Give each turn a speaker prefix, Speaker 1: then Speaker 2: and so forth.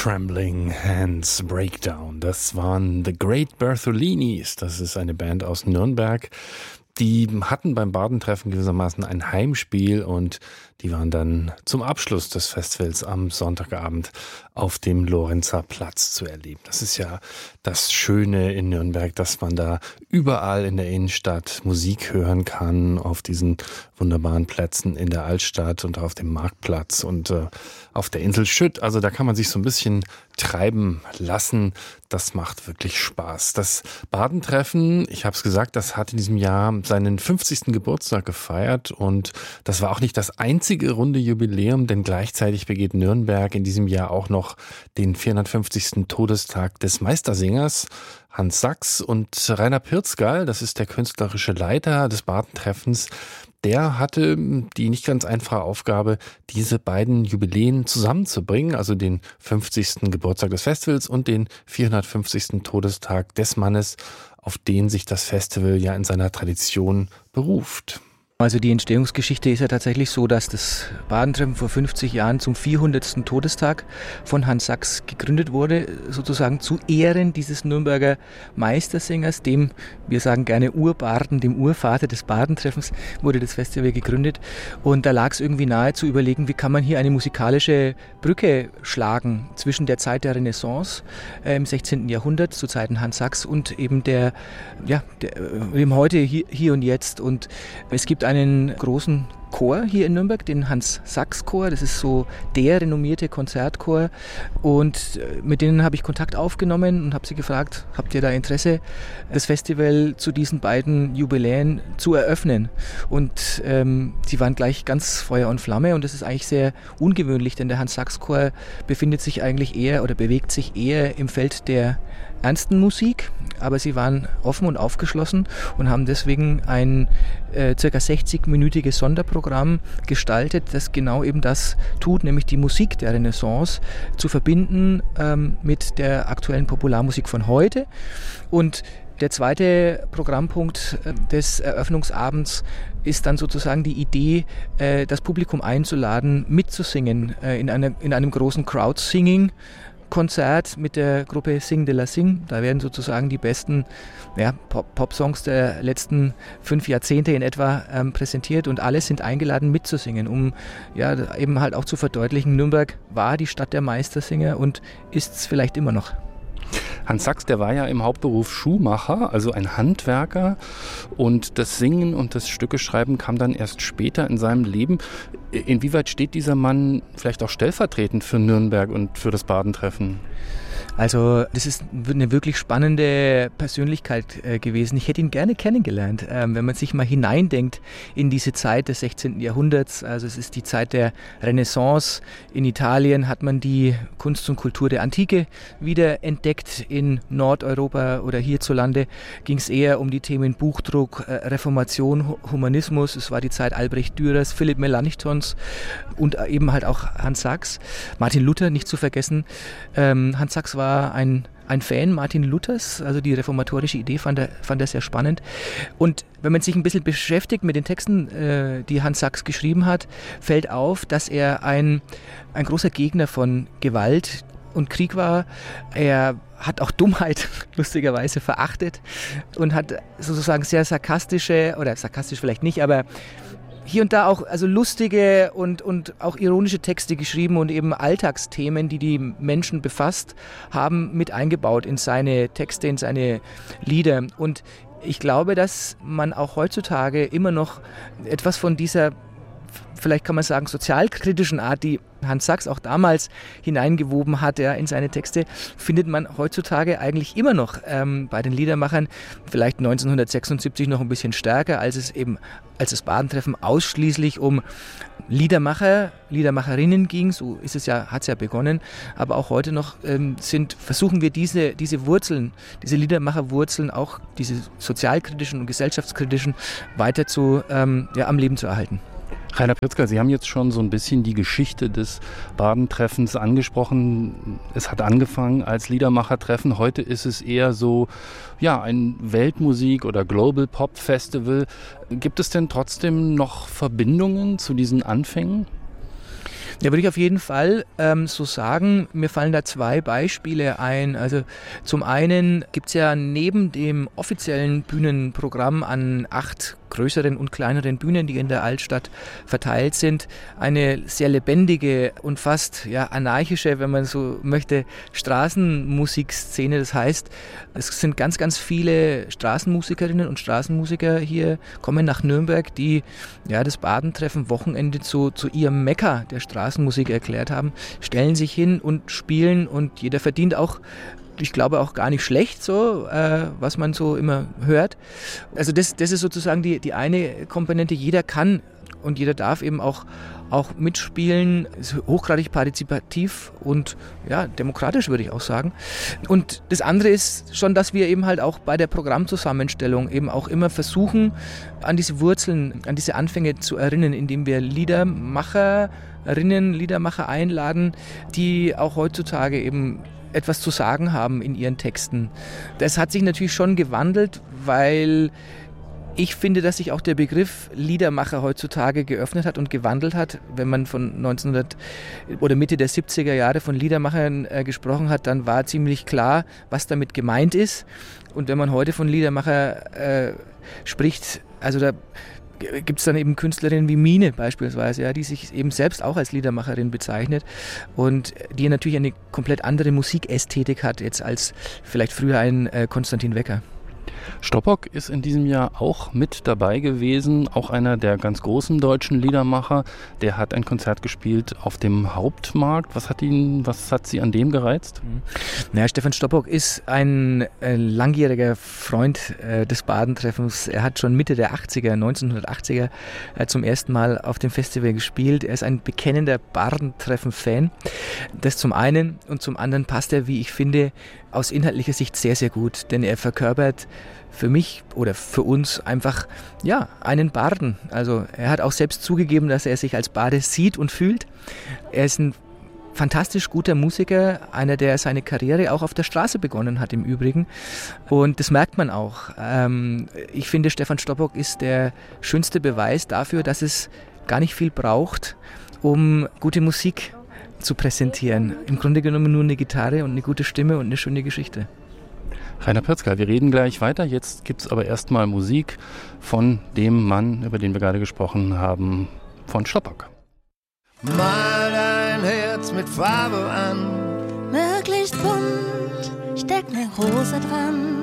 Speaker 1: Trembling Hands Breakdown. Das waren The Great Bertholinis. Das ist eine Band aus Nürnberg. Die hatten beim Bardentreffen gewissermaßen ein Heimspiel und die waren dann zum Abschluss des Festivals am Sonntagabend auf dem Lorenzer Platz zu erleben. Das ist ja das Schöne in Nürnberg, dass man da überall in der Innenstadt Musik hören kann, auf diesen wunderbaren Plätzen in der Altstadt und auf dem Marktplatz und auf der Insel Schütt. Also da kann man sich so ein bisschen treiben lassen. Das macht wirklich Spaß. Das Bardentreffen, ich habe es gesagt, das hat in diesem Jahr seinen 50. Geburtstag gefeiert und das war auch nicht das einzige runde Jubiläum, denn gleichzeitig begeht Nürnberg in diesem Jahr auch noch den 450. Todestag des Meistersingers Hans Sachs und Rainer Pirzgal, das ist der künstlerische Leiter des Bardentreffens. Der hatte die nicht ganz einfache Aufgabe, diese beiden Jubiläen zusammenzubringen, also den 50. Geburtstag des Festivals und den 450. Todestag des Mannes, auf den sich das Festival ja in seiner Tradition beruft.
Speaker 2: Also die Entstehungsgeschichte ist ja tatsächlich so, dass das Bardentreffen vor 50 Jahren zum 400. Todestag von Hans Sachs gegründet wurde, sozusagen zu Ehren dieses Nürnberger Meistersingers, dem, wir sagen gerne Urbarden, dem Urvater des Bardentreffens, wurde das Festival gegründet. Und da lag es irgendwie nahe zu überlegen, wie kann man hier eine musikalische Brücke schlagen zwischen der Zeit der Renaissance im 16. Jahrhundert, zu Zeiten Hans Sachs, und eben dem heute, hier und jetzt. Und es gibt einen großen Chor hier in Nürnberg, den Hans-Sachs-Chor. Das ist so der renommierte Konzertchor. Und mit denen habe ich Kontakt aufgenommen und habe sie gefragt, habt ihr da Interesse, das Festival zu diesen beiden Jubiläen zu eröffnen? Und sie waren gleich ganz Feuer und Flamme und das ist eigentlich sehr ungewöhnlich, denn der Hans-Sachs-Chor befindet sich eigentlich eher oder bewegt sich eher im Feld der ernsten Musik, aber sie waren offen und aufgeschlossen und haben deswegen ein circa 60-minütiges Sonderprogramm gestaltet, das genau eben das tut, nämlich die Musik der Renaissance zu verbinden mit der aktuellen Popularmusik von heute. Und der zweite Programmpunkt des Eröffnungsabends ist dann sozusagen die Idee, das Publikum einzuladen, mitzusingen in einem großen Crowd-Singing-Konzert mit der Gruppe Sing de la Sing. Da werden sozusagen die besten Pop-Songs der letzten 5 Jahrzehnte in etwa präsentiert und alle sind eingeladen mitzusingen, um eben halt auch zu verdeutlichen, Nürnberg war die Stadt der Meistersinger und ist es vielleicht immer noch.
Speaker 1: Hans Sachs, der war ja im Hauptberuf Schuhmacher, also ein Handwerker, und das Singen und das Stückeschreiben kam dann erst später in seinem Leben. Inwieweit steht dieser Mann vielleicht auch stellvertretend für Nürnberg und für das Bardentreffen?
Speaker 2: Also das ist eine wirklich spannende Persönlichkeit gewesen. Ich hätte ihn gerne kennengelernt, wenn man sich mal hineindenkt in diese Zeit des 16. Jahrhunderts. Also es ist die Zeit der Renaissance. In Italien hat man die Kunst und Kultur der Antike wieder entdeckt. In Nordeuropa oder hierzulande ging es eher um die Themen Buchdruck, Reformation, Humanismus. Es war die Zeit Albrecht Dürers, Philipp Melanchthons und eben halt auch Hans Sachs. Martin Luther nicht zu vergessen. Hans Sachs war ein Fan Martin Luthers, also die reformatorische Idee fand er sehr spannend. Und wenn man sich ein bisschen beschäftigt mit den Texten, die Hans Sachs geschrieben hat, fällt auf, dass er ein großer Gegner von Gewalt und Krieg war. Er hat auch Dummheit lustigerweise verachtet und hat sozusagen sehr sarkastisch vielleicht nicht, aber hier und da auch also lustige und auch ironische Texte geschrieben und eben Alltagsthemen, die die Menschen befasst haben, mit eingebaut in seine Texte, in seine Lieder. Und ich glaube, dass man auch heutzutage immer noch etwas von dieser, vielleicht kann man sagen, sozialkritischen Art, die Hans Sachs auch damals hineingewoben hat in seine Texte, findet man heutzutage eigentlich immer noch bei den Liedermachern, vielleicht 1976 noch ein bisschen stärker, als das Bardentreffen ausschließlich um Liedermacher, Liedermacherinnen ging, so hat es ja begonnen, aber auch heute noch versuchen wir diese Wurzeln, diese Liedermacherwurzeln, auch diese sozialkritischen und gesellschaftskritischen, weiter am Leben zu erhalten.
Speaker 1: Rainer Pirzgal, Sie haben jetzt schon so ein bisschen die Geschichte des Bardentreffens angesprochen. Es hat angefangen als Liedermachertreffen. Heute ist es eher so, ein Weltmusik- oder Global Pop Festival. Gibt es denn trotzdem noch Verbindungen zu diesen Anfängen?
Speaker 2: Ja, würde ich auf jeden Fall so sagen. Mir fallen da 2 Beispiele ein. Also zum einen gibt es ja neben dem offiziellen Bühnenprogramm an 8 größeren und kleineren Bühnen, die in der Altstadt verteilt sind, eine sehr lebendige und fast anarchische, wenn man so möchte, Straßenmusikszene. Das heißt, es sind ganz, ganz viele Straßenmusikerinnen und Straßenmusiker hier, kommen nach Nürnberg, die das Badentreffen Wochenende zu ihrem Mekka der Straßenmusik erklärt haben, stellen sich hin und spielen und jeder verdient auch, ich glaube auch gar nicht schlecht, so was man so immer hört. Also das ist sozusagen die eine Komponente. Jeder kann und jeder darf eben auch mitspielen, ist hochgradig partizipativ und demokratisch, würde ich auch sagen. Und das andere ist schon, dass wir eben halt auch bei der Programmzusammenstellung eben auch immer versuchen, an diese Wurzeln, an diese Anfänge zu erinnern, indem wir Liedermacher einladen, die auch heutzutage eben etwas zu sagen haben in ihren Texten. Das hat sich natürlich schon gewandelt, weil ich finde, dass sich auch der Begriff Liedermacher heutzutage geöffnet hat und gewandelt hat. Wenn man von 1900 oder Mitte der 70er Jahre von Liedermachern gesprochen hat, dann war ziemlich klar, was damit gemeint ist. Und wenn man heute von Liedermacher spricht, also da gibt es dann eben Künstlerinnen wie Mine beispielsweise, die sich eben selbst auch als Liedermacherin bezeichnet und die natürlich eine komplett andere Musikästhetik hat jetzt als vielleicht früher ein Konstantin Wecker.
Speaker 1: Stoppock ist in diesem Jahr auch mit dabei gewesen, auch einer der ganz großen deutschen Liedermacher. Der hat ein Konzert gespielt auf dem Hauptmarkt. Was hat Sie an dem gereizt?
Speaker 2: Stefan Stoppock ist ein langjähriger Freund des Badentreffens. Er hat schon Mitte der 1980er zum ersten Mal auf dem Festival gespielt. Er ist ein bekennender Badentreffen-Fan. Das zum einen, und zum anderen passt er, wie ich finde, aus inhaltlicher Sicht sehr, sehr gut, denn er verkörpert für mich oder für uns einfach einen Barden. Also er hat auch selbst zugegeben, dass er sich als Bade sieht und fühlt. Er ist ein fantastisch guter Musiker, einer, der seine Karriere auch auf der Straße begonnen hat im Übrigen. Und das merkt man auch. Ich finde, Stefan Stoppock ist der schönste Beweis dafür, dass es gar nicht viel braucht, um gute Musik zu präsentieren. Im Grunde genommen nur eine Gitarre und eine gute Stimme und eine schöne Geschichte.
Speaker 1: Rainer Pötzker, wir reden gleich weiter. Jetzt gibt es aber erstmal Musik von dem Mann, über den wir gerade gesprochen haben, von Stoppock.
Speaker 3: Mal dein Herz mit Farbe an,
Speaker 4: möglichst bunt, steck ne Rose dran.